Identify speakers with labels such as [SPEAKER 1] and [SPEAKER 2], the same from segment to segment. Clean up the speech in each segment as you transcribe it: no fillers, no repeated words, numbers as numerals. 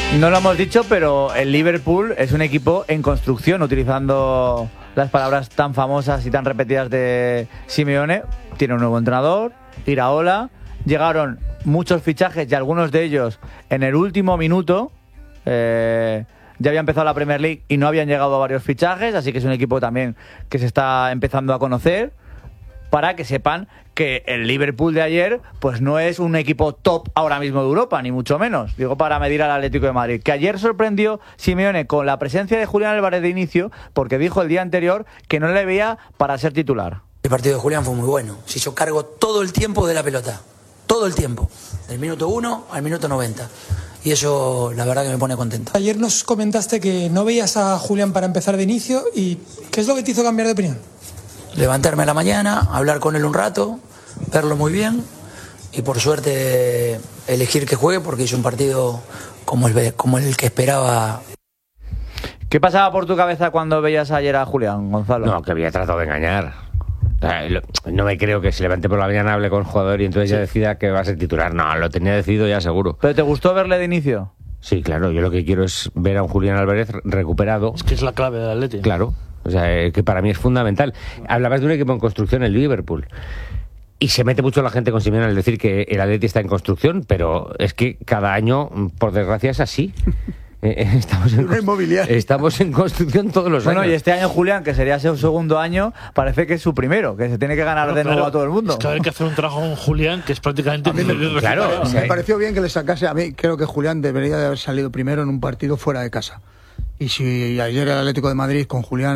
[SPEAKER 1] No lo hemos dicho, pero el Liverpool es un equipo en construcción, utilizando las palabras tan famosas y tan repetidas de Simeone. Tiene un nuevo entrenador, Iraola. Llegaron muchos fichajes y algunos de ellos en el último minuto. Ya había empezado la Premier League y no habían llegado a varios fichajes, así que es un equipo también que se está empezando a conocer, para que sepan que el Liverpool de ayer pues no es un equipo top ahora mismo de Europa, ni mucho menos. Digo, para medir al Atlético de Madrid, que ayer sorprendió Simeone con la presencia de Julián Álvarez de inicio, porque dijo el día anterior que no le veía para ser titular.
[SPEAKER 2] El partido de Julián fue muy bueno. Se hizo cargo todo el tiempo de la pelota. Todo el tiempo. Del minuto 1 al minuto 90. Y eso, la verdad, que me pone contento.
[SPEAKER 3] Ayer nos comentaste que no veías a Julián para empezar de inicio. ¿Y qué es lo que te hizo cambiar de opinión?
[SPEAKER 2] Levantarme a la mañana, hablar con él un rato, verlo muy bien y por suerte elegir que juegue porque hizo un partido como el que esperaba.
[SPEAKER 1] ¿Qué pasaba por tu cabeza cuando veías ayer a Julián, Gonzalo?
[SPEAKER 4] No, que había tratado de engañar. No me creo que se levante por la mañana, hable con el jugador y entonces ya decida que va a ser titular. No, lo tenía decidido ya seguro.
[SPEAKER 1] ¿Pero te gustó verle de inicio?
[SPEAKER 4] Sí, claro. Yo lo que quiero es ver a un Julián Álvarez recuperado.
[SPEAKER 5] Es que es la clave del Atleti.
[SPEAKER 4] Claro. O sea, que para mí es fundamental. Hablabas de un equipo en construcción, el Liverpool. Y se mete mucho la gente con Simeone al decir que el Atleti está en construcción, pero es que cada año, por desgracia, es así. Estamos en construcción todos los años.
[SPEAKER 1] Bueno, y este año Julián, que sería su segundo año, parece que es su primero, que se tiene que ganar de nuevo a todo el mundo.
[SPEAKER 5] Es que hay que hacer un trabajo con Julián que es prácticamente...
[SPEAKER 4] Claro,
[SPEAKER 6] me pareció bien que le sacase. A mí creo que Julián debería de haber salido primero en un partido fuera de casa. Y si ayer el Atlético de Madrid con Julián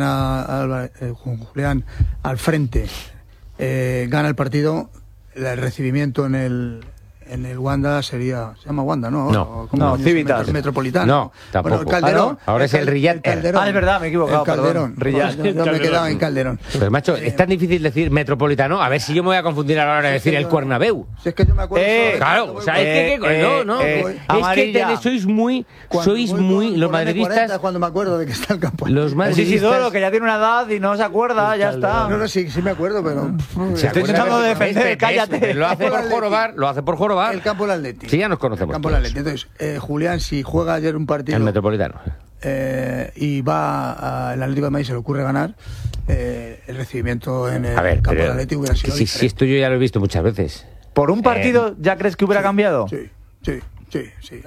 [SPEAKER 6] al frente gana el partido, el recibimiento en el Wanda sería... Se llama Wanda, ¿no?
[SPEAKER 1] No, Civitas.
[SPEAKER 6] Metropolitano.
[SPEAKER 4] No, tampoco.
[SPEAKER 6] Bueno, el Calderón.
[SPEAKER 4] Ahora es el Riyad.
[SPEAKER 1] Ah, es verdad, me he equivocado.
[SPEAKER 6] El Calderón. Yo me he quedado en Calderón.
[SPEAKER 4] Pues macho, es tan difícil decir Metropolitano. A ver si yo me voy a confundir a la hora de decir el Cuernabéu.
[SPEAKER 6] Si es que yo me acuerdo...
[SPEAKER 4] Claro, o sea, es que sois muy los madridistas...
[SPEAKER 6] Cuando me acuerdo de que está el campo.
[SPEAKER 4] Los madridistas...
[SPEAKER 1] Sí, Isidoro, que ya tiene una edad y no se acuerda, ya está.
[SPEAKER 6] No, sí me acuerdo, pero...
[SPEAKER 1] Estoy intentando defender, cállate.
[SPEAKER 4] Lo hace por jorobar.
[SPEAKER 6] El campo del Atleti.
[SPEAKER 4] Sí, ya nos conocemos.
[SPEAKER 6] El campo del Atleti. Entonces, Julián, si juega ayer un partido...
[SPEAKER 4] El Metropolitano.
[SPEAKER 6] Y va al Atlético de Madrid, se le ocurre ganar, el recibimiento en el campo del Atleti hubiera sido diferente.
[SPEAKER 4] Si esto yo ya lo he visto muchas veces.
[SPEAKER 1] ¿Por un partido ya crees que hubiera cambiado?
[SPEAKER 6] Sí. Se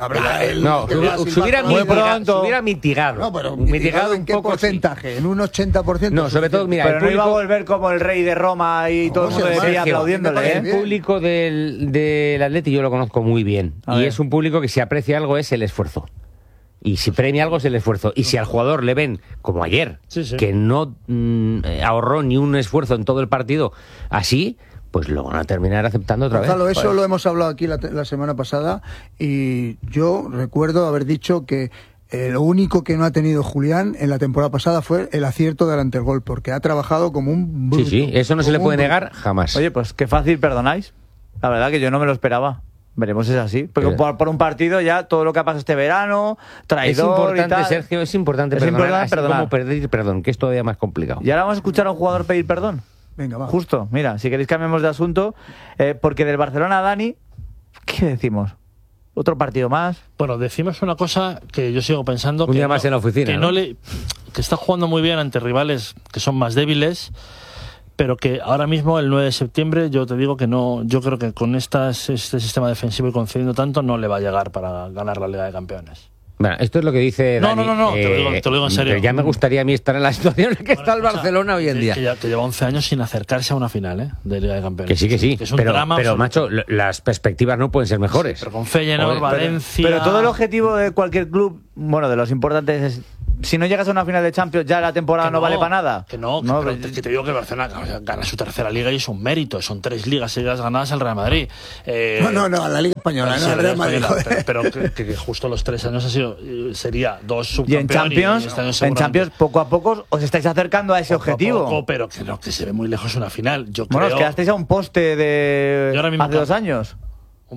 [SPEAKER 4] hubiera mitigado.
[SPEAKER 6] No, pero
[SPEAKER 4] mitigado
[SPEAKER 6] ¿en
[SPEAKER 4] un
[SPEAKER 6] qué
[SPEAKER 4] poco,
[SPEAKER 6] porcentaje? ¿En un 80%?
[SPEAKER 4] No, sobre todo, mira,
[SPEAKER 1] pero no iba a volver como el rey de Roma y todo el mundo de pie aplaudiéndole.
[SPEAKER 4] El público del Atleti yo lo conozco muy bien. Y es un público que si aprecia algo es el esfuerzo. Y si premia algo es el esfuerzo. Y si al jugador le ven, como ayer, que no ahorró ni un esfuerzo en todo el partido, así... pues lo van a terminar aceptando otra vez.
[SPEAKER 6] Gonzalo, eso lo hemos hablado aquí la semana pasada y yo recuerdo haber dicho que lo único que no ha tenido Julián en la temporada pasada fue el acierto delante del gol, porque ha trabajado como un bruto.
[SPEAKER 4] Sí, eso no se le puede negar jamás.
[SPEAKER 1] Oye, pues qué fácil perdonáis. La verdad que yo no me lo esperaba. Veremos si es así. Porque por un partido ya todo lo que ha pasado este verano, traidor
[SPEAKER 4] es importante,
[SPEAKER 1] y tal.
[SPEAKER 4] Sergio, es importante perdonar, así como pedir perdón, que es todavía más complicado.
[SPEAKER 1] Y ahora vamos a escuchar a un jugador pedir perdón.
[SPEAKER 6] Venga, va.
[SPEAKER 1] Justo, mira, si queréis cambiemos de asunto, porque del Barcelona, Dani, ¿qué decimos? ¿Otro partido más?
[SPEAKER 5] Bueno, decimos una cosa que yo sigo pensando...
[SPEAKER 4] Un día más en la oficina,
[SPEAKER 5] que está jugando muy bien ante rivales que son más débiles, pero que ahora mismo, el 9 de septiembre, yo te digo que no... Yo creo que con este sistema defensivo y concediendo tanto, no le va a llegar para ganar la Liga de Campeones.
[SPEAKER 4] Bueno, esto es lo que dice Dani.
[SPEAKER 5] No, te lo digo en serio.
[SPEAKER 4] Ya me gustaría a mí estar en la situación en que está el Barcelona hoy en día.
[SPEAKER 5] Que lleva 11 años sin acercarse a una final de Liga de Campeones.
[SPEAKER 4] Que sí.
[SPEAKER 5] Que es un drama.
[SPEAKER 4] Pero macho, las perspectivas no pueden ser mejores.
[SPEAKER 5] Sí, pero con Feyenoord, Valencia...
[SPEAKER 1] Pero todo el objetivo de cualquier club, bueno, de los importantes es... Si no llegas a una final de Champions, ya la temporada no vale para nada.
[SPEAKER 5] Que te digo que el Barcelona gana su tercera liga y es un mérito. Son 3 ligas seguidas ganadas al Real Madrid.
[SPEAKER 6] No, a la Liga Española, no al Real Madrid.
[SPEAKER 5] Pero que justo los 3 años sería 2
[SPEAKER 1] subcampeones. Y en Champions, poco a poco os estáis acercando a ese objetivo.
[SPEAKER 5] Pero que se ve muy lejos una final.
[SPEAKER 1] Os quedasteis a un poste de hace 2 años.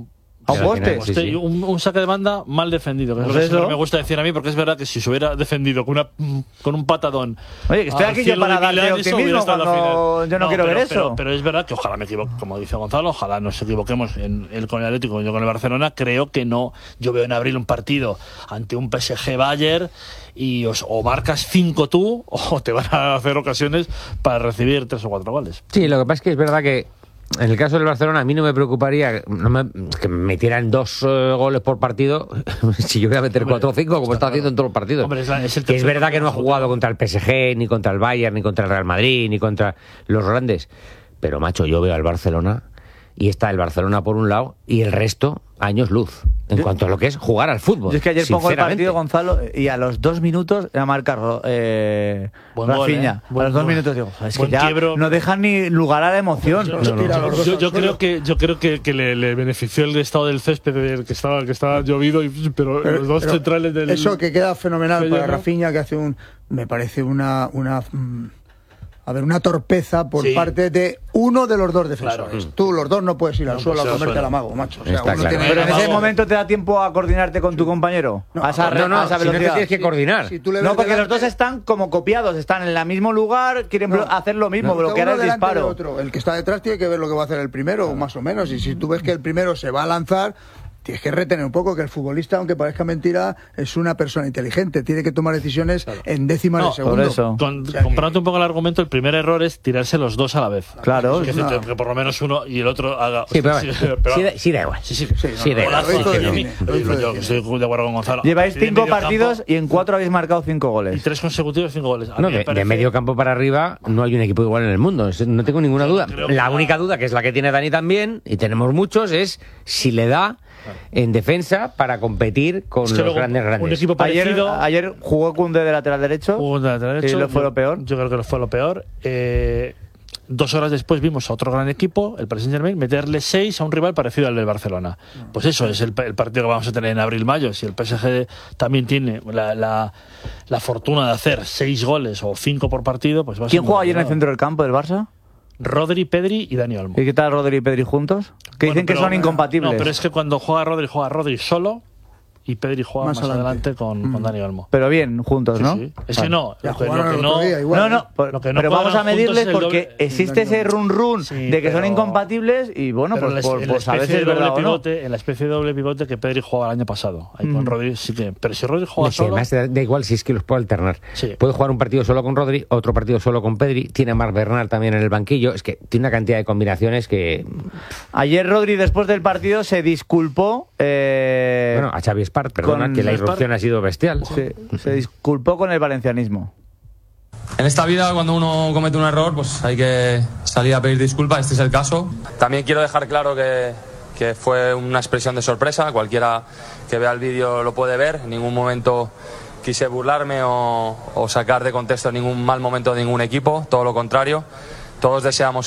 [SPEAKER 1] A un poste.
[SPEAKER 4] Sí.
[SPEAKER 5] Un saque de banda mal defendido, que es lo que siempre me gusta decir a mí, porque es verdad que si se hubiera defendido con un patadón.
[SPEAKER 1] Oye, que estoy aquí yo para darle optimismo cuando yo no quiero ver eso.
[SPEAKER 5] Pero es verdad que ojalá me equivoque, como dice Gonzalo, ojalá nos equivoquemos con el Atlético, yo con el Barcelona. Creo que no. Yo veo en abril un partido ante un PSG Bayern y o marcas 5 tú o te van a hacer ocasiones para recibir 3 o 4 goles.
[SPEAKER 4] Sí, lo que pasa es que es verdad que en el caso del Barcelona a mí no me preocuparía que me metieran 2 goles por partido si yo voy a meter 4 o 5 como está haciendo en todos los partidos.
[SPEAKER 5] Hombre,
[SPEAKER 4] es verdad que no ha jugado contra el PSG, ni contra el Bayern, ni contra el Real Madrid, ni contra los grandes. Pero, macho, yo veo al Barcelona y está el Barcelona por un lado y el resto años luz en cuanto a lo que es jugar al fútbol.
[SPEAKER 1] Yo es que ayer pongo el partido, Gonzalo, y a los 2 minutos ha marcado Rafinha. A los 2 minutos digo, es que ya no dejan ni lugar a la emoción.
[SPEAKER 5] Yo creo que le benefició el estado del césped que estaba llovido, pero los dos centrales del...
[SPEAKER 6] Eso que queda fenomenal para Rafinha, que hace me parece una torpeza por parte de uno de los 2 defensores. Claro. Tú, los 2 no puedes ir al suelo a comerte al amago, macho. O sea,
[SPEAKER 4] claro.
[SPEAKER 1] Pero en ese momento te da tiempo a coordinarte con tu compañero.
[SPEAKER 4] No, a esa velocidad. Si no te tienes que coordinar.
[SPEAKER 1] No, porque los 2 están como copiados, están en el mismo lugar, quieren hacer lo mismo, bloquear el disparo.
[SPEAKER 6] El que está detrás tiene que ver lo que va a hacer el primero, más o menos. Y si tú ves que el primero se va a lanzar, tienes que retener un poco que el futbolista, aunque parezca mentira, es una persona inteligente. Tiene que tomar decisiones en décimas de segundo.
[SPEAKER 1] Por eso.
[SPEAKER 5] Comprando un poco el argumento, el primer error es tirarse los 2 a la vez.
[SPEAKER 1] Claro.
[SPEAKER 5] Es decir, que por lo menos uno y el otro haga...
[SPEAKER 4] Sí, da igual. Sí, da igual.
[SPEAKER 5] Yo estoy de acuerdo con Gonzalo.
[SPEAKER 1] Lleváis 5 partidos y en 4 habéis marcado 5 goles.
[SPEAKER 5] Y 3 consecutivos, 5 goles.
[SPEAKER 4] De medio campo para arriba no hay un equipo igual en el mundo. No tengo ninguna duda. La única duda, que es la que tiene Dani también, y tenemos muchos, es si le da en defensa para competir con los grandes.
[SPEAKER 5] Un equipo parecido.
[SPEAKER 1] Ayer jugó Koundé de lateral derecho. Y lo fue lo peor.
[SPEAKER 5] Yo creo que lo fue lo peor. 2 horas después vimos a otro gran equipo, el Paris Saint-Germain, meterle 6 a un rival parecido al del Barcelona. Pues eso es el partido que vamos a tener en abril-mayo. Si el PSG también tiene la fortuna de hacer 6 goles o 5 por partido, pues va a ser...
[SPEAKER 1] ¿Quién juega ayer en el centro del campo del Barça?
[SPEAKER 5] Rodri, Pedri y Dani Olmo.
[SPEAKER 1] ¿Y qué tal Rodri y Pedri juntos? Que dicen que son incompatibles.
[SPEAKER 5] No, pero es que cuando juega Rodri solo y Pedri juega más adelante con Dani Olmo.
[SPEAKER 1] Pero bien, juntos, ¿no?
[SPEAKER 5] Sí. Es que no.
[SPEAKER 1] Pero vamos a medirles porque existe ese run de que son incompatibles y bueno, pues por saber si es verdad o no.
[SPEAKER 5] En la especie de doble pivote que Pedri jugaba el año pasado. Ahí con Rodri sí que... Pero si Rodri juega solo...
[SPEAKER 4] Además, da igual si es que los puedo alternar. Sí. Puede jugar un partido solo con Rodri, otro partido solo con Pedri, tiene a Marc Bernal también en el banquillo. Es que tiene una cantidad de combinaciones que...
[SPEAKER 1] Ayer Rodri, después del partido, se disculpó...
[SPEAKER 4] a Xavi Espart, perdona, que la irrupción ha sido bestial.
[SPEAKER 1] Se disculpó con el valencianismo.
[SPEAKER 7] En esta vida, cuando uno comete un error, pues hay que salir a pedir disculpas. Este es el caso. También quiero dejar claro que fue una expresión de sorpresa. Cualquiera que vea el vídeo lo puede ver. En ningún momento quise burlarme o sacar de contexto ningún mal momento de ningún equipo. Todo lo contrario. Todos deseamos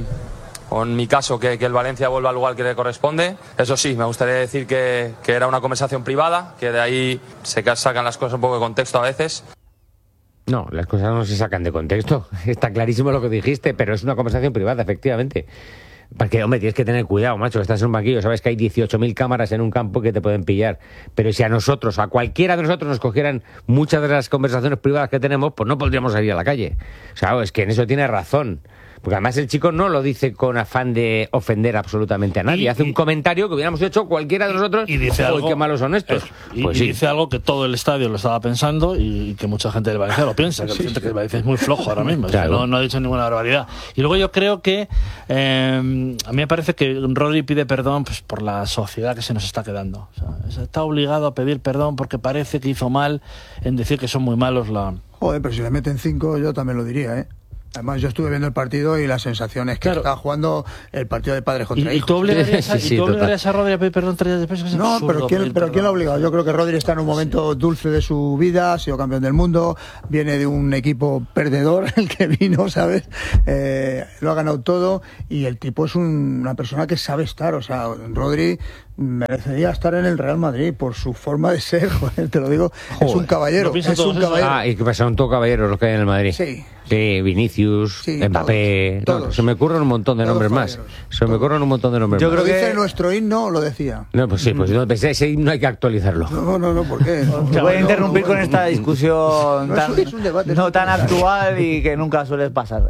[SPEAKER 7] o en mi caso, que el Valencia vuelva al lugar que le corresponde. Eso sí, me gustaría decir que era una conversación privada, que de ahí se sacan las cosas un poco de contexto a veces.
[SPEAKER 4] No, las cosas no se sacan de contexto. Está clarísimo lo que dijiste, pero es una conversación privada, efectivamente. Porque, hombre, tienes que tener cuidado, macho. Estás en un banquillo, sabes que hay 18.000 cámaras en un campo que te pueden pillar. Pero si a nosotros, a cualquiera de nosotros, nos cogieran muchas de las conversaciones privadas que tenemos, pues no podríamos salir a la calle. O sea, es que en eso tiene razón. Porque además el chico no lo dice con afán de ofender absolutamente a nadie. Hace un comentario que hubiéramos hecho cualquiera de nosotros.
[SPEAKER 5] Y dice algo,
[SPEAKER 4] qué malos son estos.
[SPEAKER 5] Pues sí. Dice algo que todo el estadio lo estaba pensando y que mucha gente del Valencia lo piensa. Que que el Valencia es muy flojo ahora mismo. Claro. O sea, no ha dicho ninguna barbaridad. Y luego yo creo que a mí me parece que Rodri pide perdón pues, por la sociedad que se nos está quedando. O sea, está obligado a pedir perdón porque parece que hizo mal en decir que son muy malos
[SPEAKER 6] Joder, pero si le meten 5 yo también lo diría, ¿eh? Además, yo estuve viendo el partido y la sensación es que estaba jugando el partido de padres contra hijos.
[SPEAKER 5] ¿Y tú obligarías a Rodri a pedir perdón 3 días después?
[SPEAKER 6] No, pero ¿quién lo ha obligado? Yo creo que Rodri está en un momento dulce de su vida, ha sido campeón del mundo, viene de un equipo perdedor, el que vino, ¿sabes? Lo ha ganado todo y el tipo es una persona que sabe estar. O sea, Rodri merecería estar en el Real Madrid por su forma de ser, joder, te lo digo. Joder, es un caballero.
[SPEAKER 4] Y que son todos caballeros los que hay en el Madrid.
[SPEAKER 6] Sí.
[SPEAKER 4] Sí, Vinicius,
[SPEAKER 2] Sí,
[SPEAKER 4] Mbappé.
[SPEAKER 2] todos.
[SPEAKER 4] No, se me ocurren un montón de
[SPEAKER 2] Todos
[SPEAKER 4] nombres más.
[SPEAKER 2] caballeros.
[SPEAKER 4] Se me ocurren un montón de nombres
[SPEAKER 1] Yo
[SPEAKER 4] más.
[SPEAKER 1] creo
[SPEAKER 2] Lo
[SPEAKER 1] que-
[SPEAKER 2] dice nuestro himno, lo decía.
[SPEAKER 4] No, pues sí, pues no, ese himno hay que actualizarlo.
[SPEAKER 2] No, ¿por qué?
[SPEAKER 1] Te voy a interrumpir con esta discusión
[SPEAKER 2] No,
[SPEAKER 1] tan,
[SPEAKER 2] es un debate,
[SPEAKER 1] no
[SPEAKER 2] es
[SPEAKER 1] tan
[SPEAKER 2] un debate.
[SPEAKER 1] actual y que nunca suele pasar.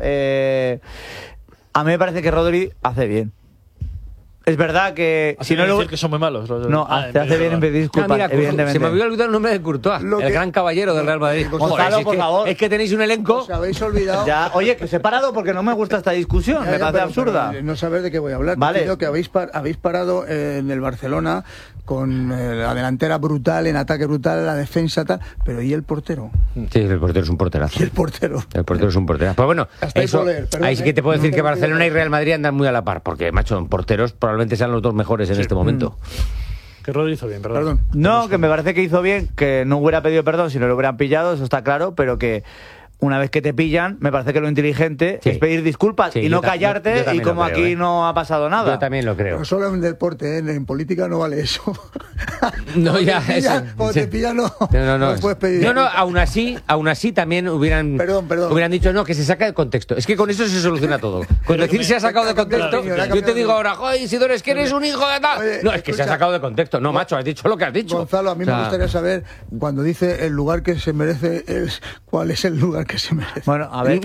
[SPEAKER 1] A mí me parece que Rodri hace bien. Es verdad que
[SPEAKER 5] Así
[SPEAKER 1] si no
[SPEAKER 5] decir
[SPEAKER 1] lo...
[SPEAKER 5] que son muy malos.
[SPEAKER 1] No, te hace bien en pedir disculpas,
[SPEAKER 4] Ah, mira,
[SPEAKER 1] evidentemente.
[SPEAKER 4] se me había olvidado el nombre de Courtois,
[SPEAKER 2] Lo
[SPEAKER 4] el
[SPEAKER 2] que-
[SPEAKER 4] gran caballero del Real Madrid.
[SPEAKER 1] Gonzalo,
[SPEAKER 4] Joder, si es
[SPEAKER 1] por
[SPEAKER 4] que-
[SPEAKER 1] favor.
[SPEAKER 4] Es que tenéis un elenco.
[SPEAKER 2] Os habéis olvidado.
[SPEAKER 1] Ya, oye, que os he parado porque no me gusta esta discusión,
[SPEAKER 2] Ya,
[SPEAKER 1] me parece
[SPEAKER 2] pero
[SPEAKER 1] absurda.
[SPEAKER 2] no saber de qué voy a hablar.
[SPEAKER 1] Vale.
[SPEAKER 2] Te digo que habéis parado en el Barcelona con la delantera brutal, en ataque brutal, la defensa tal, pero ¿y el portero?
[SPEAKER 4] Sí, el portero es un porterazo.
[SPEAKER 2] ¿Y el portero?
[SPEAKER 4] El portero es un porterazo. Pues bueno,
[SPEAKER 2] Hasta ahí
[SPEAKER 4] eso,
[SPEAKER 2] puedo leer, perdón,
[SPEAKER 4] ahí sí que te puedo
[SPEAKER 2] no
[SPEAKER 4] decir
[SPEAKER 2] te
[SPEAKER 4] que
[SPEAKER 2] lo pido.
[SPEAKER 4] Barcelona y Real Madrid andan muy a la par, porque, macho, en porteros probablemente sean los dos mejores en este momento.
[SPEAKER 5] Que Rodri hizo bien,
[SPEAKER 2] Perdón.
[SPEAKER 1] No, que me parece que hizo bien, que no hubiera pedido perdón si no lo hubieran pillado, eso está claro, pero que una vez que te pillan, me parece que lo inteligente
[SPEAKER 4] Sí.
[SPEAKER 1] es pedir disculpas
[SPEAKER 4] Sí,
[SPEAKER 1] y
[SPEAKER 4] yo
[SPEAKER 1] no
[SPEAKER 4] yo
[SPEAKER 1] callarte, y
[SPEAKER 4] también
[SPEAKER 1] como
[SPEAKER 4] lo creo,
[SPEAKER 1] aquí
[SPEAKER 4] ¿eh?
[SPEAKER 1] no ha pasado nada.
[SPEAKER 4] Yo también lo creo.
[SPEAKER 2] Pero solo en deporte, en política no vale eso.
[SPEAKER 4] No, ya,
[SPEAKER 2] te pillan,
[SPEAKER 4] eso,
[SPEAKER 2] o
[SPEAKER 4] sí.
[SPEAKER 2] te pillan, no.
[SPEAKER 4] No,
[SPEAKER 2] puedes pedir.
[SPEAKER 4] no, aún así también hubieran dicho, no, que se saca de contexto. Es que con eso se soluciona todo. Con decir se ha sacado de contexto, yo te digo ahora, joder, Isidoro, es que eres un hijo de tal.
[SPEAKER 2] Oye,
[SPEAKER 4] No, es que se ha
[SPEAKER 2] escucha.
[SPEAKER 4] sacado de contexto. No, macho, has dicho lo que has dicho.
[SPEAKER 2] Gonzalo, a mí
[SPEAKER 4] O sea,
[SPEAKER 2] me gustaría saber, cuando dice el lugar que se merece, ¿cuál es el lugar que se merece?
[SPEAKER 1] Bueno, a ver.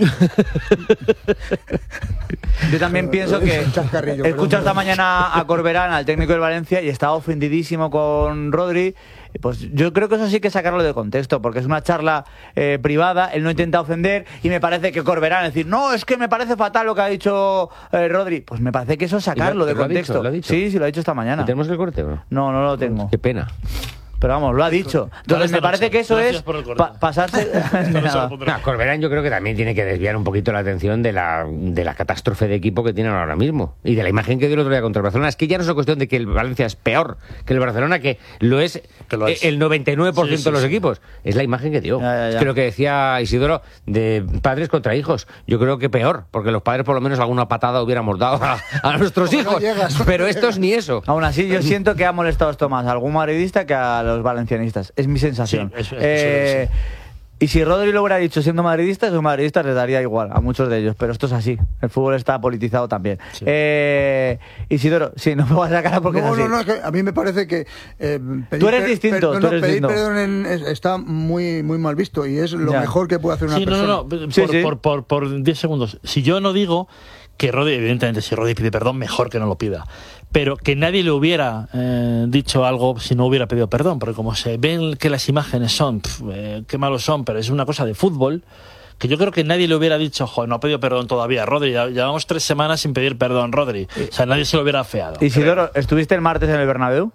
[SPEAKER 1] Yo también pienso que
[SPEAKER 2] Un chascarrillo,
[SPEAKER 1] he escuchado
[SPEAKER 2] perdón.
[SPEAKER 1] esta mañana a Corberán, al técnico del Valencia, y estaba ofendidísimo con Rodri. Pues yo creo que eso sí hay que sacarlo de contexto, porque es una charla privada, él no intenta ofender, y me parece que Corberán decir, no, es que me parece fatal lo que ha dicho Rodri, pues me parece que eso es sacarlo de
[SPEAKER 4] ¿Lo ha dicho?
[SPEAKER 1] contexto.
[SPEAKER 4] ¿Lo ha dicho?
[SPEAKER 1] Sí, lo ha dicho esta mañana.
[SPEAKER 4] ¿Tenemos el corte o no?
[SPEAKER 1] No, no lo tengo.
[SPEAKER 4] Qué pena.
[SPEAKER 1] Pero vamos, lo ha dicho. Entonces
[SPEAKER 5] esta
[SPEAKER 1] me parece
[SPEAKER 5] noche.
[SPEAKER 1] que eso
[SPEAKER 5] Gracias
[SPEAKER 1] es
[SPEAKER 5] por el corte.
[SPEAKER 1] pasarse... de nada.
[SPEAKER 4] No, Corberán yo creo que también tiene que desviar un poquito la atención de la catástrofe de equipo que tienen ahora mismo y de la imagen que dio el otro día contra el Barcelona. Es que ya no es una cuestión de que el Valencia es peor que el Barcelona, que lo es,
[SPEAKER 5] Que lo es.
[SPEAKER 4] el 99%
[SPEAKER 5] Sí,
[SPEAKER 4] de los
[SPEAKER 5] sí.
[SPEAKER 4] equipos. Es la imagen que dio.
[SPEAKER 1] Ya.
[SPEAKER 4] Es que lo que decía Isidoro de padres contra hijos, yo creo que peor, porque los padres por lo menos alguna patada hubiéramos dado a nuestros
[SPEAKER 2] Como no
[SPEAKER 4] hijos.
[SPEAKER 2] llegas.
[SPEAKER 4] Pero estos ni eso.
[SPEAKER 1] Aún así, yo siento que ha molestado esto más a algún madridista que a los valencianistas. Es mi sensación.
[SPEAKER 5] Sí, eso.
[SPEAKER 1] Y si Rodri lo hubiera dicho siendo madridista, esos madridistas les daría igual a muchos de ellos. Pero esto es así. El fútbol está politizado también.
[SPEAKER 5] Sí.
[SPEAKER 1] Isidoro, sí, no me voy a sacar porque es así.
[SPEAKER 2] No, es que a mí me parece que pedir
[SPEAKER 1] Tú eres distinto, tú eres
[SPEAKER 2] pedir
[SPEAKER 1] distinto.
[SPEAKER 2] perdón está muy mal visto y es lo
[SPEAKER 1] Ya.
[SPEAKER 2] mejor que puede hacer una
[SPEAKER 5] Sí,
[SPEAKER 2] persona.
[SPEAKER 5] no,
[SPEAKER 1] Sí,
[SPEAKER 5] por,
[SPEAKER 1] sí.
[SPEAKER 5] por 10 segundos. Si yo no digo que Rodri, evidentemente, si Rodri pide perdón, mejor que no lo pida. Pero que nadie le hubiera dicho algo si no hubiera pedido perdón, porque como se ven que las imágenes son, qué malos son, pero es una cosa de fútbol, que yo creo que nadie le hubiera dicho, joder, no ha pedido perdón todavía, Rodri, ya llevamos 3 semanas sin pedir perdón, Rodri. O sea, nadie se lo hubiera afeado.
[SPEAKER 1] Isidoro, ¿estuviste el martes en el Bernabéu?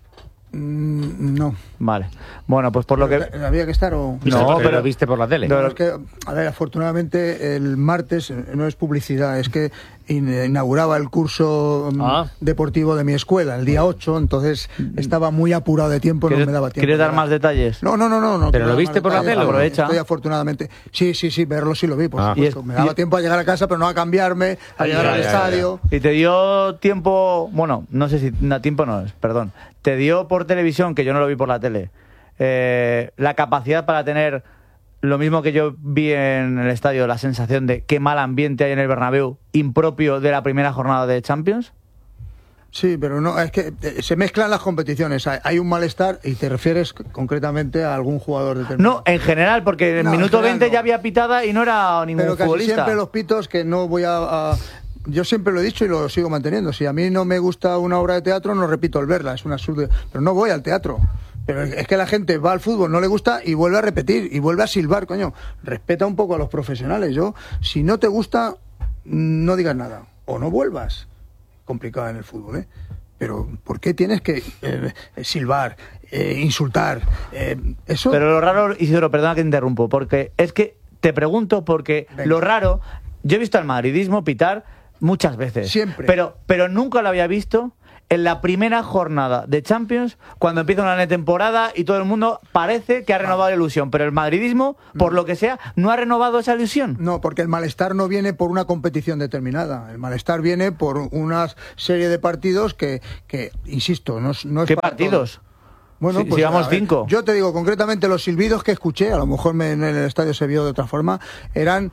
[SPEAKER 2] No.
[SPEAKER 1] Vale. Bueno, pues por lo que...
[SPEAKER 2] ¿Había que estar o...?
[SPEAKER 1] No, pero
[SPEAKER 4] lo viste por la tele.
[SPEAKER 1] No,
[SPEAKER 2] Es que, a ver, afortunadamente el martes no es publicidad, es que inauguraba el curso deportivo de mi escuela, el día 8, entonces estaba muy apurado de tiempo, no me daba tiempo.
[SPEAKER 1] ¿Quieres dar más detalles?
[SPEAKER 2] No.
[SPEAKER 4] ¿Pero
[SPEAKER 2] quiero
[SPEAKER 4] lo
[SPEAKER 2] dar
[SPEAKER 4] viste
[SPEAKER 2] más
[SPEAKER 4] por la
[SPEAKER 2] detalles.
[SPEAKER 4] tele?
[SPEAKER 1] Aprovecha.
[SPEAKER 2] Estoy afortunadamente. Sí, verlo sí lo vi, por
[SPEAKER 4] Ah.
[SPEAKER 2] supuesto. Me daba tiempo a llegar a casa, pero no a cambiarme, a llegar al estadio.
[SPEAKER 1] Y te dio tiempo, bueno, no sé si tiempo no es, perdón. Te dio por televisión, que yo no lo vi por la tele, la capacidad para tener lo mismo que yo vi en el estadio, la sensación de qué mal ambiente hay en el Bernabéu, impropio de la primera jornada de Champions.
[SPEAKER 2] Sí, pero no, es que se mezclan las competiciones. Hay un malestar y te refieres concretamente a algún jugador determinado.
[SPEAKER 1] No, en general, porque en
[SPEAKER 2] No,
[SPEAKER 1] el minuto
[SPEAKER 2] en general
[SPEAKER 1] 20
[SPEAKER 2] no.
[SPEAKER 1] ya había pitada y no era ningún
[SPEAKER 2] Pero casi
[SPEAKER 1] futbolista.
[SPEAKER 2] siempre los pitos que no voy a... Yo siempre lo he dicho y lo sigo manteniendo. Si a mí no me gusta una obra de teatro, no repito el verla, es un absurdo. Pero no voy al teatro. Pero es que la gente va al fútbol, no le gusta y vuelve a repetir y vuelve a silbar, coño. Respeta un poco a los profesionales. Si no te gusta, no digas nada. O no vuelvas. Complicado en el fútbol, ¿eh? Pero ¿por qué tienes que silbar, insultar? Eso...
[SPEAKER 1] Pero lo raro, Isidoro, perdona que te interrumpo, porque es que te pregunto porque
[SPEAKER 2] Venga.
[SPEAKER 1] lo raro, yo he visto al madridismo pitar muchas veces.
[SPEAKER 2] Siempre.
[SPEAKER 1] Pero nunca lo había visto en la primera jornada de Champions, cuando empieza una temporada y todo el mundo parece que ha renovado la ilusión, pero el madridismo, por lo que sea, no ha renovado esa ilusión.
[SPEAKER 2] No, porque el malestar no viene por una competición determinada. El malestar viene por una serie de partidos que insisto, no es
[SPEAKER 1] ¿Qué
[SPEAKER 2] para
[SPEAKER 1] partidos?
[SPEAKER 2] todos. Bueno,
[SPEAKER 1] Si llevamos
[SPEAKER 2] a ver,
[SPEAKER 1] 5.
[SPEAKER 2] Yo te digo concretamente los silbidos que escuché, a lo mejor en el estadio se vio de otra forma, eran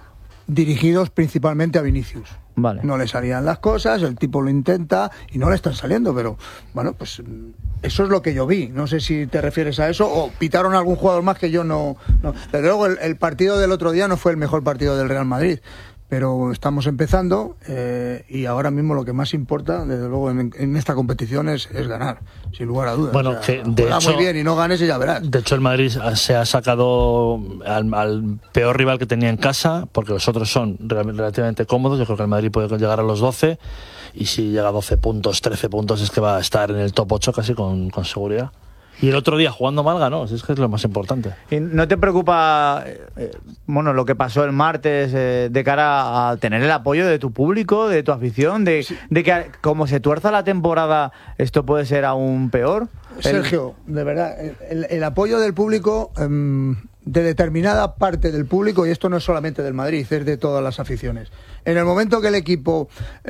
[SPEAKER 2] dirigidos principalmente a Vinicius.
[SPEAKER 1] Vale.
[SPEAKER 2] No le salían las cosas, el tipo lo intenta y no le están saliendo, pero bueno, pues eso es lo que yo vi. No sé si te refieres a eso o pitaron a algún jugador más que yo no. Desde luego el partido del otro día no fue el mejor partido del Real Madrid, pero estamos empezando y ahora mismo lo que más importa, desde luego, en esta competición es ganar, sin lugar a dudas.
[SPEAKER 5] Bueno,
[SPEAKER 2] o sea,
[SPEAKER 5] que de
[SPEAKER 2] juega
[SPEAKER 5] hecho,
[SPEAKER 2] muy bien y no ganes y ya verás.
[SPEAKER 5] De hecho, el Madrid se ha sacado al peor rival que tenía en casa, porque los otros son relativamente cómodos. Yo creo que el Madrid puede llegar a los 12, y si llega a 12 puntos, 13 puntos, es que va a estar en el top 8 casi con seguridad. Y el otro día jugando mal ganó, es que es lo más importante.
[SPEAKER 1] ¿Y no te preocupa lo que pasó el martes de cara a tener el apoyo de tu público, de tu afición, de que como se tuerza la temporada esto puede ser aún peor?
[SPEAKER 2] Sergio, de verdad, el apoyo del público, de determinada parte del público, y esto no es solamente del Madrid, es de todas las aficiones. En el momento que el equipo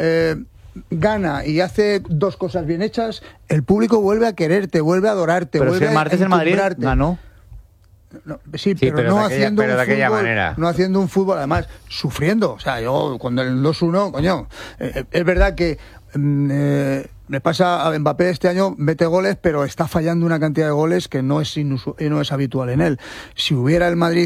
[SPEAKER 2] gana y hace dos cosas bien hechas, el público vuelve a quererte, vuelve a adorarte,
[SPEAKER 1] pero
[SPEAKER 2] vuelve
[SPEAKER 1] si el martes el Madrid ganó.
[SPEAKER 2] No, sí, pero no haciendo un fútbol, no haciendo un fútbol, además sufriendo. O sea, yo cuando el 2-1, coño, es verdad que le pasa a Mbappé este año, mete goles, pero está fallando una cantidad de goles que no es habitual en él. Si hubiera el Madrid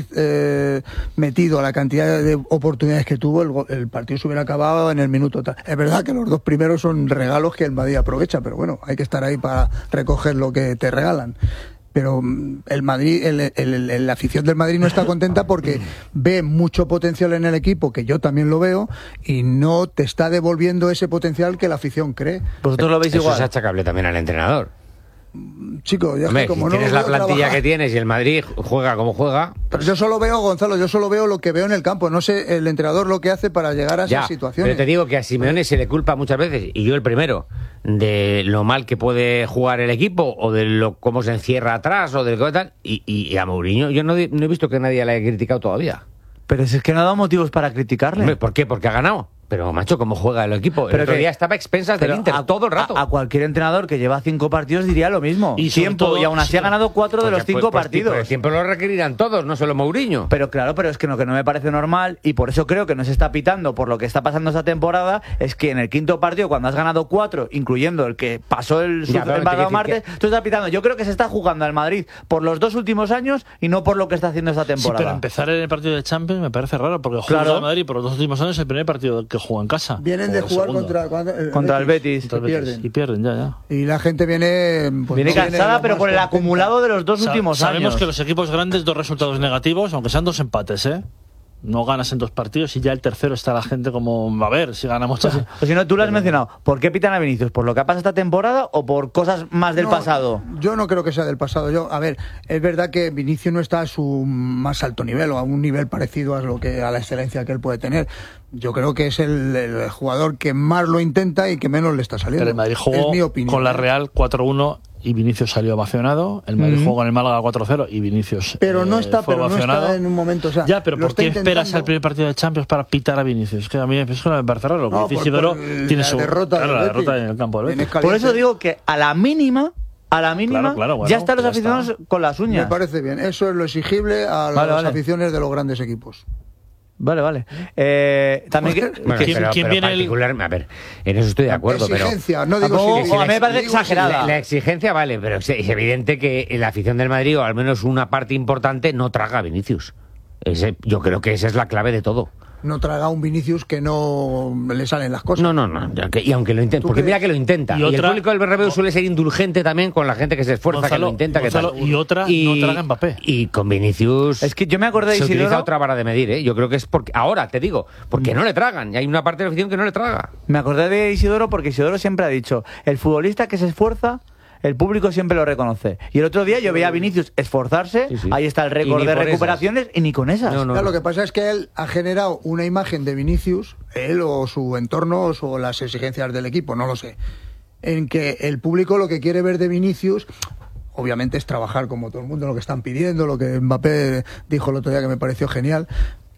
[SPEAKER 2] metido la cantidad de oportunidades que tuvo, el partido se hubiera acabado en el minuto tal. Es verdad que los dos primeros son regalos que el Madrid aprovecha, pero bueno, hay que estar ahí para recoger lo que te regalan. Pero el Madrid, la afición del Madrid no está contenta porque ve mucho potencial en el equipo, que yo también lo veo, y no te está devolviendo ese potencial que la afición cree.
[SPEAKER 1] ¿Vosotros lo veis igual?
[SPEAKER 4] Eso es achacable también al entrenador.
[SPEAKER 2] Chico, ya
[SPEAKER 4] Hombre,
[SPEAKER 2] como
[SPEAKER 4] si tienes la plantilla
[SPEAKER 2] trabajar,
[SPEAKER 4] que tienes y el Madrid juega como juega.
[SPEAKER 2] Pero yo solo veo, Gonzalo, lo que veo en el campo. No sé el entrenador lo que hace para llegar a esas situaciones.
[SPEAKER 4] Pero te digo que a Simeone se le culpa muchas veces, y yo el primero, de lo mal que puede jugar el equipo, o de cómo se encierra atrás, o de tal. Y a Mourinho yo no he visto que nadie le haya criticado todavía.
[SPEAKER 1] Pero si es que no ha dado motivos para criticarle.
[SPEAKER 4] Hombre, ¿por qué? Porque ha ganado. Pero, macho, ¿cómo juega el equipo? El otro día estaba a expensas del Inter todo el rato.
[SPEAKER 1] A cualquier entrenador que lleva 5 partidos diría lo mismo. Y aún así ha ganado 4 de los 5 partidos.
[SPEAKER 4] Pero siempre lo requerirán todos, no solo Mourinho.
[SPEAKER 1] Pero claro, pero es que lo que no me parece normal, y por eso creo que no se está pitando por lo que está pasando esta temporada, es que en el quinto partido, cuando has ganado 4, incluyendo el que pasó el pasado martes, tú estás pitando. Yo creo que se está jugando al Madrid por los 2 últimos años y no por lo que está haciendo esta temporada.
[SPEAKER 5] Sí, pero empezar en el partido de Champions me parece raro, porque juega al Madrid por los 2 últimos años, el primer partido que juega en casa.
[SPEAKER 2] Vienen de jugar
[SPEAKER 1] contra el Betis.
[SPEAKER 5] Y pierden, ya.
[SPEAKER 2] Y la gente viene
[SPEAKER 1] cansada, pero por el acumulado de los 2 últimos años.
[SPEAKER 5] Sabemos que los equipos grandes, 2 resultados negativos, aunque sean 2 empates, no ganas en 2 partidos y ya el tercero está la gente como, a ver, si ganamos...
[SPEAKER 1] Pues si no, tú lo has mencionado. ¿Por qué pitan a Vinicius? ¿Por lo que ha pasado esta temporada o por cosas más del pasado?
[SPEAKER 2] Yo no creo que sea del pasado. A ver, es verdad que Vinicius no está a su más alto nivel o a un nivel parecido a la excelencia que él puede tener. Yo creo que es el jugador que más lo intenta y que menos le está saliendo.
[SPEAKER 5] Pero el Madrid jugó con la Real 4-1 y Vinicius salió ovacionado. El Madrid jugó con el Málaga 4-0 y Vinicius
[SPEAKER 2] no está en un momento. O sea,
[SPEAKER 5] ya, pero ¿por qué esperas al primer partido de Champions para pitar a Vinicius? Es que a mí eso me parece raro. Lo que dice Isidoro tiene su
[SPEAKER 2] derrota
[SPEAKER 5] en el campo del Betis.
[SPEAKER 1] Por eso digo que a la mínima ya están los aficionados con las uñas.
[SPEAKER 2] Me parece bien. Eso es lo exigible a las aficiones de los grandes equipos.
[SPEAKER 1] Vale. También
[SPEAKER 4] ¿Quién viene a ver, en eso estoy de acuerdo,
[SPEAKER 2] exigencia,
[SPEAKER 4] pero
[SPEAKER 2] no digo
[SPEAKER 1] a mí me parece exagerada.
[SPEAKER 4] La exigencia vale, pero es evidente que la afición del Madrid, o al menos una parte importante, no traga a Vinicius. Yo creo que esa es la clave de todo.
[SPEAKER 2] No traga un Vinicius que no le salen las cosas.
[SPEAKER 4] No. Y aunque lo intenta, porque mira que lo intenta. Y el público del Bernabéu suele ser indulgente también con la gente que se esfuerza, Gonzalo, que lo intenta.
[SPEAKER 5] No traga Mbappé.
[SPEAKER 4] Y con Vinicius...
[SPEAKER 1] Es que yo me acordé de Isidoro...
[SPEAKER 4] Se utiliza otra vara de medir, Yo creo que es porque... Ahora, te digo, porque no le tragan. Y hay una parte de la afición que no le traga.
[SPEAKER 1] Me acordé de Isidoro porque Isidoro siempre ha dicho, el futbolista que se esfuerza... El público siempre lo reconoce. Y el otro día yo veía a Vinicius esforzarse, ahí está el récord de recuperaciones, y ni con esas.
[SPEAKER 2] Claro, lo que pasa es que él ha generado una imagen de Vinicius, él o su entorno o las exigencias del equipo, no lo sé, en que el público lo que quiere ver de Vinicius, obviamente, es trabajar como todo el mundo, lo que están pidiendo, lo que Mbappé dijo el otro día que me pareció genial.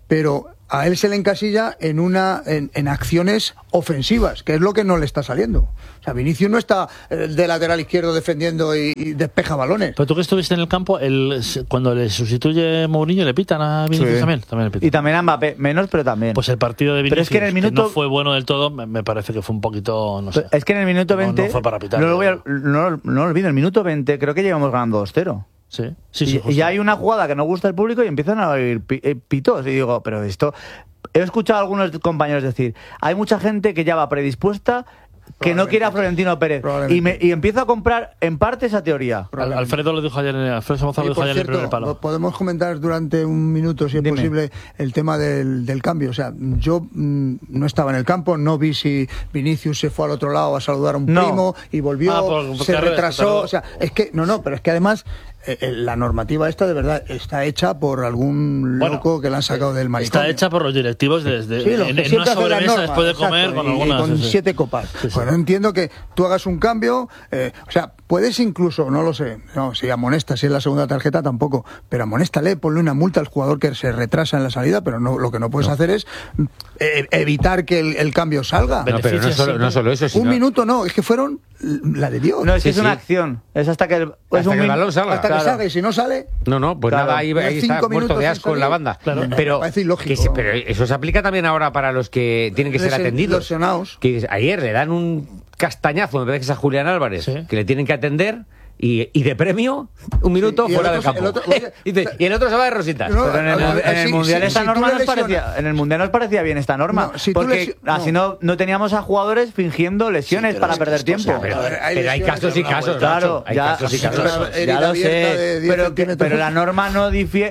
[SPEAKER 2] pero a él se le encasilla en acciones ofensivas, que es lo que no le está saliendo. O sea, Vinicius no está de lateral izquierdo defendiendo y despeja balones.
[SPEAKER 5] Pero tú que estuviste en el campo, cuando le sustituye Mourinho, ¿le pitan a Vinicius también? También le pitan.
[SPEAKER 1] Y también a Mbappé, menos, pero también.
[SPEAKER 5] Pues el partido de Vinicius,
[SPEAKER 1] pero es que en el minuto...
[SPEAKER 5] no fue bueno del todo, me parece que fue un poquito, no sé.
[SPEAKER 1] Es que en el minuto 20...
[SPEAKER 5] No fue para pitar.
[SPEAKER 1] No lo olvido, en el minuto 20 creo que llegamos ganando 2-0.
[SPEAKER 5] Sí,
[SPEAKER 1] y ya hay una jugada que no gusta al público y empiezan a oír pitos. Y digo, pero esto... He escuchado a algunos compañeros decir, hay mucha gente que ya va predispuesta que no quiere a Florentino Pérez. Y empiezo a comprar en parte esa teoría.
[SPEAKER 5] Alfredo lo dijo ayer, Alfredo Somoza lo dijo ayer en el primer palo.
[SPEAKER 2] Podemos comentar durante un minuto, si es posible, el tema del cambio. O sea, yo no estaba en el campo, no vi si Vinicius se fue al otro lado a saludar a un primo y volvió, se retrasó. O sea, es que, pero es que además la normativa esta de verdad está hecha por algún loco que la han sacado del manicomio.
[SPEAKER 5] Está hecha por los directivos en una sobremesa después de comer con
[SPEAKER 2] 7 copas. Bueno, entiendo que tú hagas un cambio, o sea, puedes incluso, no lo sé, si amonestas, si es la segunda tarjeta tampoco, pero amonéstale, ponle una multa al jugador que se retrasa en la salida, pero lo que no puedes hacer es evitar que el cambio salga.
[SPEAKER 4] No, pero no solo eso, sino...
[SPEAKER 2] Un minuto es que fueron la de Dios.
[SPEAKER 1] No, es que es una acción, es hasta que el
[SPEAKER 4] balón salga.
[SPEAKER 2] Hasta que salga, y si no sale...
[SPEAKER 4] Pues nada, ahí está muerto de asco en la banda.
[SPEAKER 2] Claro.
[SPEAKER 4] Pero,
[SPEAKER 2] parece ilógico.
[SPEAKER 4] Pero eso se aplica también ahora para los que tienen que ser atendidos.
[SPEAKER 2] Lesionados.
[SPEAKER 4] Que ayer le dan un castañazo, me parece que es a Julián Álvarez, que le tienen que atender y de premio, un minuto fuera del campo. Y el otro se va de rositas.
[SPEAKER 1] Pero en el Mundial esta norma nos parecía, en el Mundial nos parecía bien esta norma, porque así no teníamos a jugadores fingiendo lesiones para perder tiempo.
[SPEAKER 4] Pero hay casos y casos,
[SPEAKER 1] claro,
[SPEAKER 4] hay casos y casos.
[SPEAKER 1] Ya lo sé, pero la norma no difiere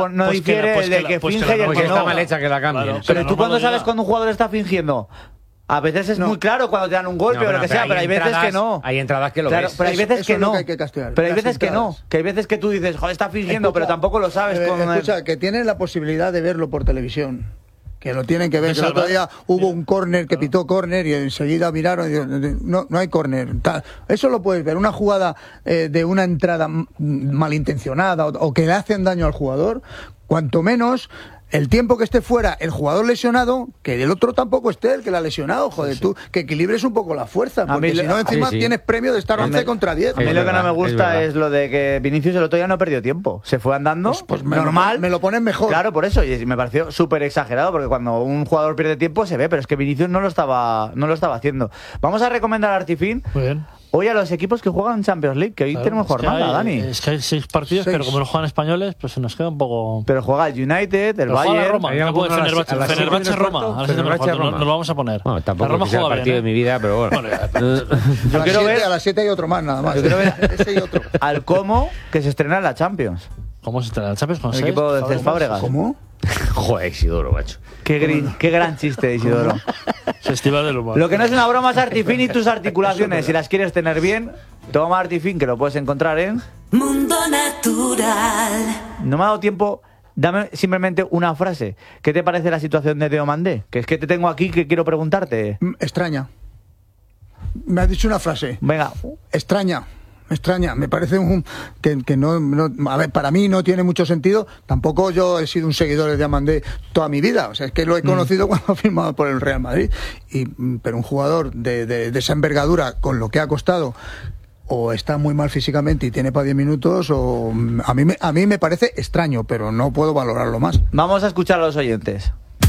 [SPEAKER 1] de que finge y el que no.
[SPEAKER 4] Está mal hecha que la cambien.
[SPEAKER 1] Pero tú cuando sabes cuando un jugador está fingiendo... A veces es muy claro cuando te dan un golpe o lo que sea, pero hay veces que no.
[SPEAKER 4] Hay entradas que lo ves.
[SPEAKER 1] Pero hay veces que no. Pero hay veces que no. Que hay veces que tú dices, joder, está fingiendo, pero tampoco lo sabes.
[SPEAKER 2] Escucha, que tienen la posibilidad de verlo por televisión. Que lo tienen que ver. Que el otro día hubo un córner que pitó córner y enseguida miraron y dijeron, no hay córner. Eso lo puedes ver. Una jugada de una entrada malintencionada o que le hacen daño al jugador, cuanto menos... El tiempo que esté fuera el jugador lesionado, que el otro tampoco esté, el que la ha lesionado, joder, tú, que equilibres un poco la fuerza, porque si no encima tienes premio de estar 11 contra 10.
[SPEAKER 1] A mí lo que no me gusta es lo de que Vinicius el otro día no perdió tiempo, se fue andando,
[SPEAKER 2] pues
[SPEAKER 1] normal.
[SPEAKER 2] Me lo ponen mejor.
[SPEAKER 1] Claro, por eso, y me pareció súper exagerado, porque cuando un jugador pierde tiempo se ve, pero es que Vinicius no lo estaba haciendo. Vamos a recomendar a Artifin.
[SPEAKER 5] Muy bien.
[SPEAKER 1] Hoy a los equipos que juegan Champions League, que hoy tenemos jornada, Dani.
[SPEAKER 5] Es que hay 6 partidos, pero como no juegan españoles, pues se nos queda un poco...
[SPEAKER 1] Pero juega el United, el Bayern...
[SPEAKER 5] Roma, Fenerbahce-Roma. Nos lo vamos a poner.
[SPEAKER 4] Bueno, tampoco es el partido de mi vida, pero bueno.
[SPEAKER 2] Yo quiero ver... A las 7 hay otro más, nada más.
[SPEAKER 1] Yo quiero ver ese y otro. Al Como, que se estrena en la Champions.
[SPEAKER 5] ¿Cómo se estrena en la Champions?
[SPEAKER 1] ¿Con el equipo de Cés Fábregas?
[SPEAKER 2] ¿Cómo?
[SPEAKER 4] Joder, Isidoro, macho.
[SPEAKER 1] Qué gran chiste, Isidoro.
[SPEAKER 5] Festival del humor.
[SPEAKER 1] Lo que no es una broma es Artifin y tus articulaciones. Si las quieres tener bien, toma Artifin, que lo puedes encontrar en...
[SPEAKER 8] Mundo Natural.
[SPEAKER 1] No me ha dado tiempo... Dame simplemente una frase. ¿Qué te parece la situación de Diomandé? Que es que te tengo aquí que quiero preguntarte.
[SPEAKER 2] Extraña. Me has dicho una frase.
[SPEAKER 1] Venga.
[SPEAKER 2] Extraña, me parece que no, a ver, para mí no tiene mucho sentido. Tampoco yo he sido un seguidor de Diamandé toda mi vida, o sea, es que lo he conocido cuando ha firmado por el Real Madrid, pero un jugador de esa envergadura, con lo que ha costado, o está muy mal físicamente y tiene para 10 minutos, o a mí me parece extraño, pero no puedo valorarlo más.
[SPEAKER 1] Vamos a escuchar a los oyentes.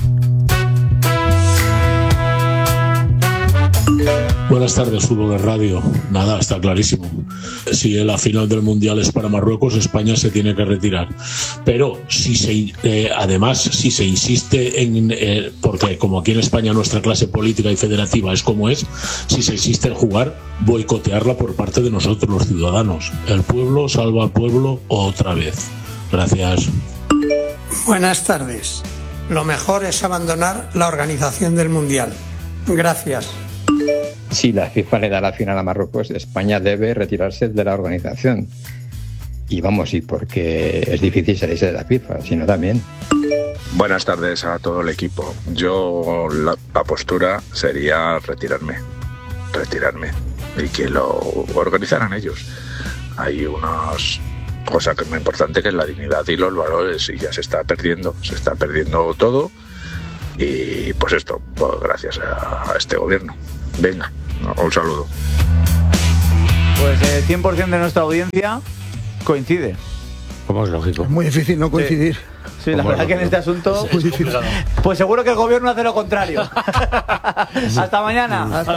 [SPEAKER 9] Buenas tardes, Fútbol de Radio. Nada, está clarísimo. Si la final del Mundial es para Marruecos, España se tiene que retirar. Pero además, si se insiste en... porque como aquí en España nuestra clase política y federativa es como es, si se insiste en jugar, boicotearla por parte de nosotros, los ciudadanos. El pueblo salva al pueblo otra vez. Gracias.
[SPEAKER 10] Buenas tardes. Lo mejor es abandonar la organización del Mundial. Gracias.
[SPEAKER 11] Si la FIFA le da la final a Marruecos, España debe retirarse de la organización. Y porque es difícil salirse de la FIFA, sino también.
[SPEAKER 12] Buenas tardes a todo el equipo. Yo la postura sería retirarme y que lo organizaran ellos. Hay unos cosa que es muy importante, que es la dignidad y los valores, y ya se está perdiendo todo. Y pues esto, pues gracias a este gobierno. Venga, un saludo.
[SPEAKER 1] Pues el 100% de nuestra audiencia coincide.
[SPEAKER 4] Como es lógico.
[SPEAKER 2] Es muy difícil no coincidir.
[SPEAKER 1] Sí, la verdad que en este asunto
[SPEAKER 2] es muy difícil.
[SPEAKER 1] Pues seguro que el gobierno hace lo contrario. Hasta mañana.